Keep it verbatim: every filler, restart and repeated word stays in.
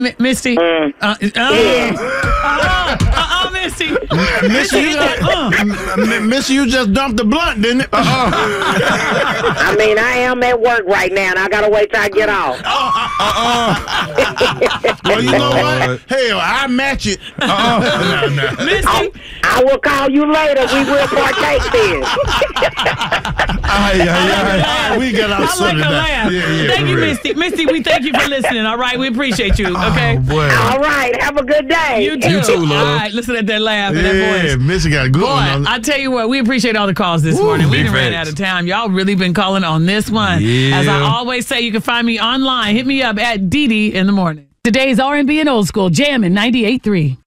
M- Misty. Mm. Uh, uh, Yeah. uh, uh, uh, Misty. Miss you, just, uh. Miss you just dumped the blunt, didn't it? Uh-uh. I mean, I am at work right now, and I gotta wait till I get off. Uh-uh. Well, you know what? Hell, I match it. Uh-uh. No, no. Misty. I, I will call you later. We will partake then. Aye, aye, aye. We got our I like the laugh. Yeah, yeah, thank you, real. Misty. Misty, we thank you for listening. All right, we appreciate you. Okay. Oh, boy. All right. Have a good day. You too. You too, love. All right, listen at that laugh and that Yeah, voice. Missy got a good Boy, one. I tell you what, we appreciate all the calls this Woo, morning. We big done ran facts. out of time. Y'all really been calling on this one. Yeah. As I always say, you can find me online. Hit me up at Dee Dee in the morning. Today's R and B and Old School, Jammin' ninety-eight point three.